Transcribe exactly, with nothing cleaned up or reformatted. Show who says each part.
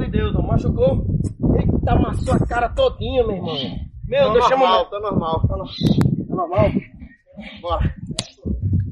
Speaker 1: de Deus, ó, machucou? Eita, amassou a cara todinha, meu irmão. Meu
Speaker 2: Tá
Speaker 1: Deus, chama o
Speaker 2: normal,
Speaker 1: médico.
Speaker 2: tá normal.
Speaker 1: Tá no- tá normal?
Speaker 2: Bora.